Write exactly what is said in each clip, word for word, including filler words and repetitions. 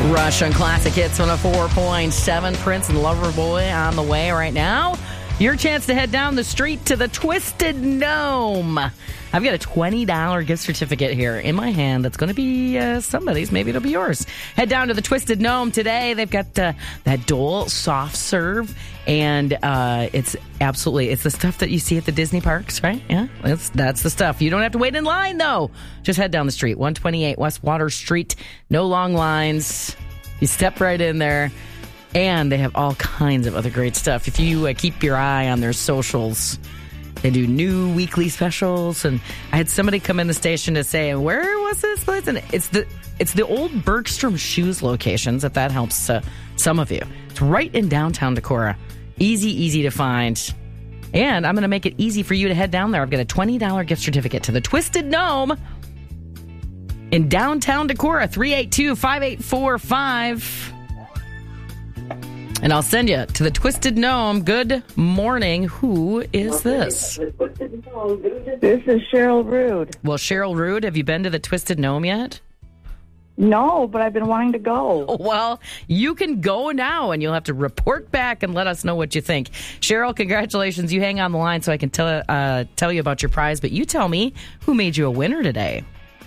Rush on Classic Hits one oh four point seven. Prince and Loverboy on the way right now. Your chance to head down the street to the Twisted Gnome. I've got a twenty dollars gift certificate here in my hand that's going to be uh, somebody's. Maybe it'll be yours. Head down to the Twisted Gnome today. They've got uh, that Dole soft serve, and uh, it's absolutely, it's the stuff that you see at the Disney parks, right? Yeah, that's, that's the stuff. You don't have to wait in line, though. Just head down the street, one twenty-eight West Water Street. No long lines. You step right in there. And they have all kinds of other great stuff. If you uh, keep your eye on their socials, they do new weekly specials. And I had somebody come in the station to say, where was this place? And it's the it's the old Bergstrom Shoes locations, if that helps uh, some of you. It's right in downtown Decorah. Easy, easy to find. And I'm going to make it easy for you to head down there. I've got a twenty dollars gift certificate to the Twisted Gnome in downtown Decorah, three eight two, five eight four five. And I'll send you to the Twisted Gnome. Good morning. Who is this? This is Cheryl Rude. Well, Cheryl Rude, have you been to the Twisted Gnome yet? No, but I've been wanting to go. Well, you can go now, and you'll have to report back and let us know what you think. Cheryl, congratulations. You hang on the line so I can tell uh, tell you about your prize. But you tell me, who made you a winner today?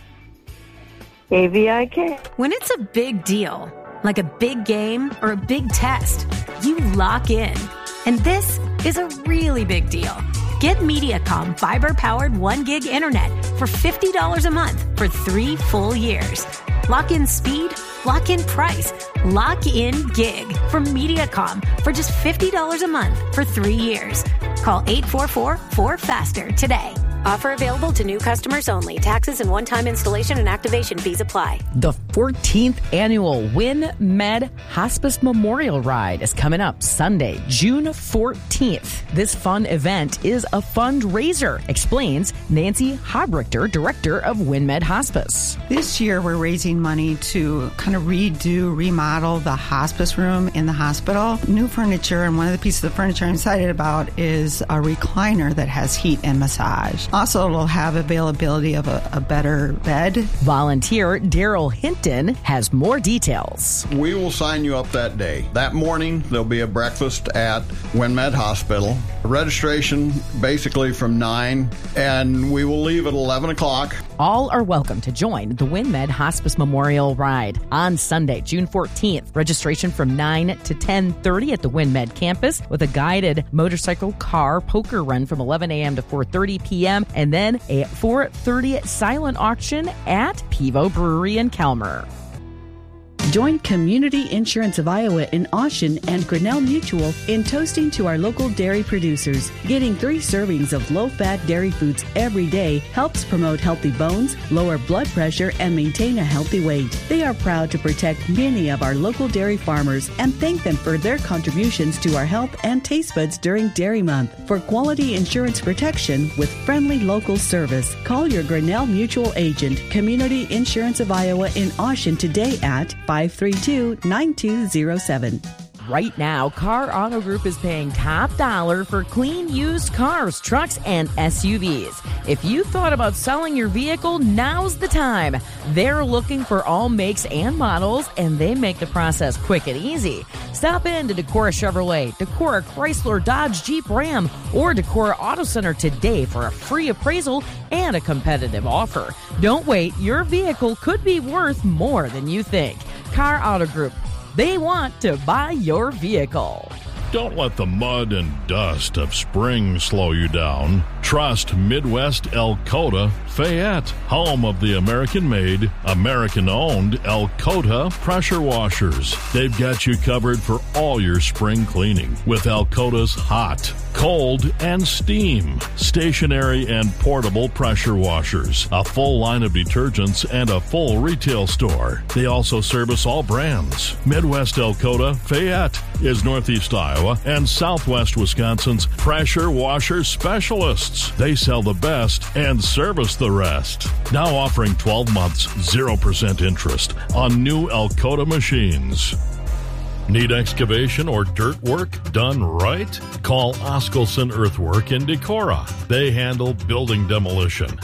A V I K. When it's a big deal, like a big game or a big test, you lock in. And this is a really big deal. Get MediaCom fiber-powered one gig internet for fifty dollars a month for three full years. Lock in speed, lock in price, lock in gig from MediaCom for just fifty dollars a month for three years. Call eight four four, four faster today. Offer available to new customers only. Taxes and one-time installation and activation fees apply. The fourteenth annual WinMed Hospice Memorial Ride is coming up Sunday, June fourteenth. This fun event is a fundraiser, explains Nancy Hobrichter, director of WinMed Hospice. This year we're raising money to kind of redo, remodel the hospice room in the hospital. New furniture, and one of the pieces of furniture I'm excited about is a recliner that has heat and massage. Also, it'll have availability of a, a better bed. Volunteer Daryl Hinton has more details. We will sign you up that day. That morning, there'll be a breakfast at WinMed Hospital. Registration basically from nine, and we will leave at eleven o'clock. All are welcome to join the WinMed Hospice Memorial Ride on Sunday, June fourteenth. Registration from nine to ten thirty at the WinMed campus with a guided motorcycle car poker run from eleven a.m. to four thirty p.m. and then a four thirty silent auction at Pivo Brewery in Calmer. Join Community Insurance of Iowa in Austin and Grinnell Mutual in toasting to our local dairy producers. Getting three servings of low-fat dairy foods every day helps promote healthy bones, lower blood pressure, and maintain a healthy weight. They are proud to protect many of our local dairy farmers and thank them for their contributions to our health and taste buds during Dairy Month. For quality insurance protection with friendly local service, call your Grinnell Mutual agent, Community Insurance of Iowa in Austin today at five three two, nine two zero seven. Right now, Car Auto Group is paying top dollar for clean used cars, trucks, and S U Vs. If you thought about selling your vehicle, now's the time. They're looking for all makes and models, and they make the process quick and easy. Stop in to Decorah Chevrolet, Decorah Chrysler, Dodge, Jeep, Ram, or Decorah Auto Center today for a free appraisal and a competitive offer. Don't wait. Your vehicle could be worth more than you think. Car Auto Group. They want to buy your vehicle. Don't let the mud and dust of spring slow you down. Trust Midwest Elkota Fayette, home of the American-made, American-owned Elkota pressure washers. They've got you covered for all your spring cleaning with Elkota's hot, cold, and steam, stationary and portable pressure washers, a full line of detergents, and a full retail store. They also service all brands. Midwest Elkota Fayette is Northeast Iowa and Southwest Wisconsin's pressure washer specialists. They sell the best and service the rest. Now offering twelve months, zero percent interest on new Elkota machines. Need excavation or dirt work done right? Call Oskelson Earthwork in Decorah. They handle building demolition,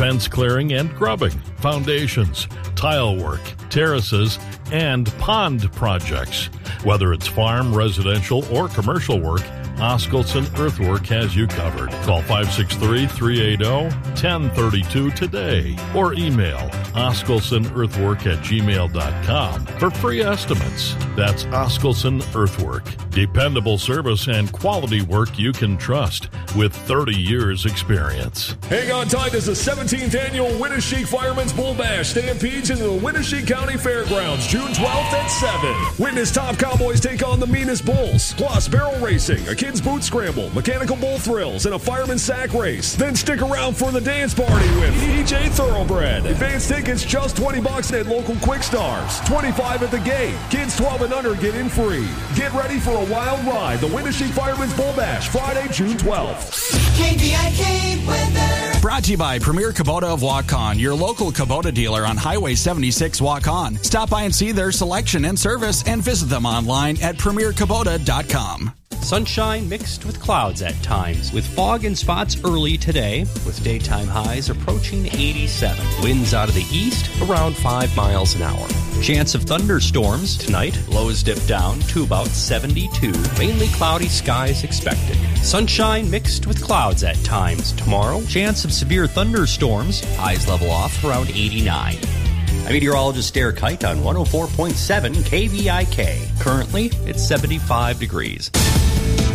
fence clearing and grubbing, foundations, tile work, terraces, and pond projects. Whether it's farm, residential, or commercial work, Oskelson Earthwork has you covered. Call five six three, three eight zero, one zero three two today or email oskelsonEarthwork at gmail dot com for free estimates. That's Oskelson Earthwork. Dependable service and quality work you can trust with thirty years experience. Hang on tight as the seventeenth annual Winneshiek Fireman's Bull Bash stampedes into the Winneshiek County Fairgrounds June twelfth at seven. Witness top cowboys take on the meanest bulls, plus barrel racing, a kids boot scramble, mechanical bull thrills, and a fireman's sack race. Then stick around for the dance party with D J Thoroughbred. Advance tickets just twenty bucks at local Quick Stars, twenty-five at the gate. Kids twelve and under get in free. Get ready for a wild ride. The Winneshiek Fireman's Bull Bash, Friday, June twelfth. K V I K weather. Brought to you by Premier Kubota of Waukon, your local Kubota dealer on Highway seventy-six Waukon. Stop by and see their selection and service and visit them online at premier kubota dot com. Sunshine mixed with clouds at times, with fog and spots early today, with daytime highs approaching eighty-seven. Winds out of the east around five miles an hour. Chance of thunderstorms tonight. Lows dip down to about seventy-two. Mainly cloudy skies expected. Sunshine mixed with clouds at times tomorrow. Chance of severe thunderstorms. Highs level off around eighty-nine. I'm meteorologist Derek Height on one oh four point seven K V I K. Currently, it's seventy-five degrees.